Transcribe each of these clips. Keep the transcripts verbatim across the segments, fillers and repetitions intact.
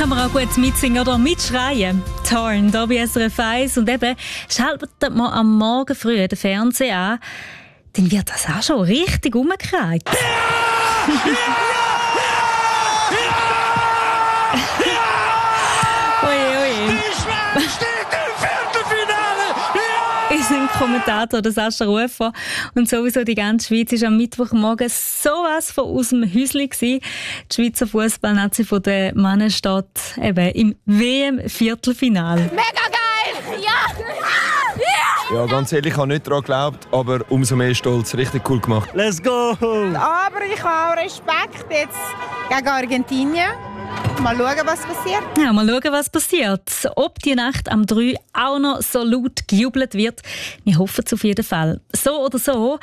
Kann man auch gut mitsingen oder mitschreien. Torn, hier bei S R F eins. Und eben, schaltet man am Morgen früh den Fernseher an, dann wird das auch schon richtig umgekehrt. Ja! Ja! Ja! Ja! Ui, ui. Die Schweiz steht im Viertelfinale! Ja! Ist ein Kommentator, der Sascha Rufer. Und sowieso die ganze Schweiz war am Mittwochmorgen sowas von aus dem Häuschen gewesen. Die Schweizer Fußballnazi von den Männern steht eben im W M-Viertelfinale. Mega geil! Ja! Ja! Ja, ganz ehrlich, ich habe nicht daran geglaubt, aber umso mehr stolz. Richtig cool gemacht. Let's go! Aber ich habe auch Respekt jetzt gegen Argentinien. Mal schauen, was passiert. Ja, mal schauen, was passiert. Ob die Nacht am drei auch noch so laut gejubelt wird, wir hoffen es auf jeden Fall. So oder so,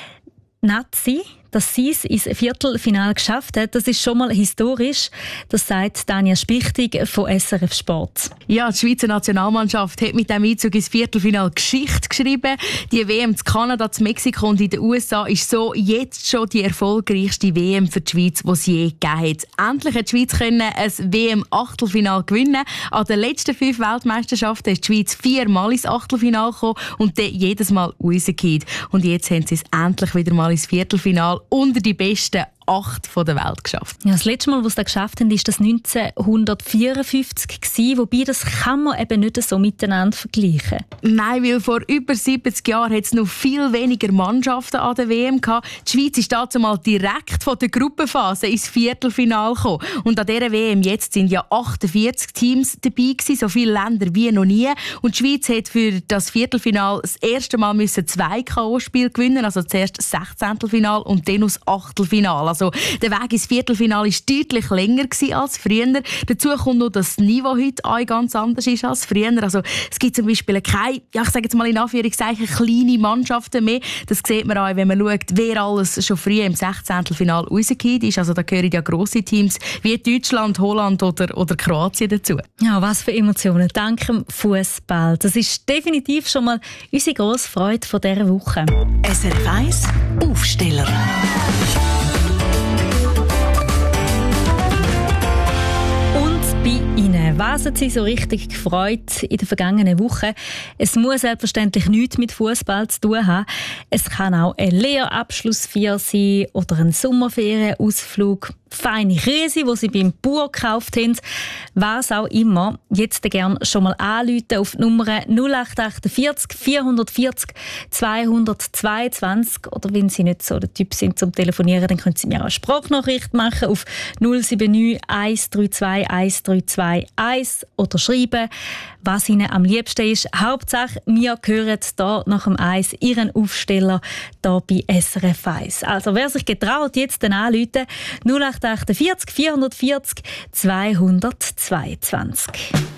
Nazi, dass sie es ins Viertelfinale geschafft hat, das ist schon mal historisch. Das sagt Tanja Spichtig von S R F Sport. Ja, die Schweizer Nationalmannschaft hat mit dem Einzug ins Viertelfinale Geschichte geschrieben. Die W M in Kanada, in Mexiko und in den U S A ist so jetzt schon die erfolgreichste W M für die Schweiz, die es je gegeben hat. Endlich hat die Schweiz können ein W M-Achtelfinale gewinnen. An den letzten fünf Weltmeisterschaften ist die Schweiz viermal ins Achtelfinale gekommen und dann jedes Mal rausgekommen. Und jetzt haben sie es endlich wieder mal ins Viertelfinale unter die besten acht von der Welt geschafft. Ja, das letzte Mal, was sie das geschafft haben, war das neunzehnhundertvierundfünfzig gewesen, wobei das kann man eben nicht so miteinander vergleichen. Nein, weil vor über siebzig Jahren hat es noch viel weniger Mannschaften an der W M gehabt. Die Schweiz ist dazu mal direkt von der Gruppenphase ins Viertelfinale gekommen. Und an dieser W M jetzt sind ja achtundvierzig Teams dabei gewesen, so viele Länder wie noch nie. Und die Schweiz hat für das Viertelfinale das erste Mal müssen zwei K O-Spiele gewinnen, also zuerst das Sechzehntelfinale und dann das Achtelfinale. Also, der Weg ins Viertelfinale war deutlich länger als früher. Dazu kommt noch, dass das Niveau heute auch ganz anders ist als früher. Also, es gibt zum Beispiel keine, ja, ich sage jetzt mal in Anführungszeichen, kleine Mannschaften mehr. Das sieht man auch, wenn man schaut, wer alles schon früh im Sechzehntelfinale rausgekommen ist. Also, da gehören ja grosse Teams wie Deutschland, Holland oder, oder Kroatien dazu. Ja, was für Emotionen. Dank dem Fußball. Das ist definitiv schon mal unsere grosse Freude von dieser Woche. S R F eins Aufsteller. Bei Ihnen. Was hat Sie so richtig gefreut in der vergangenen Woche? Es muss selbstverständlich nichts mit Fußball zu tun haben. Es kann auch ein Lehrabschlussfeier sein oder ein Sommerferienausflug, feine Käse, die Sie beim Bauer gekauft haben. Was auch immer. Jetzt gerne schon mal anrufen auf die Nummer null acht achtundvierzig vierhundertvierzig zweihundertzweiundzwanzig. Oder wenn Sie nicht so der Typ sind zum Telefonieren, dann können Sie mir auch eine Sprachnachricht machen auf null sieben neun eins drei zwei eins drei zwei eins oder schreiben, was Ihnen am liebsten ist. Hauptsache, wir hören hier nach dem Eis Ihren Aufsteller hier bei S R F eins. Also wer sich getraut, jetzt dann anrufen, null acht achtundvierzig vierhundertvierzig zweihundertzweiundzwanzig.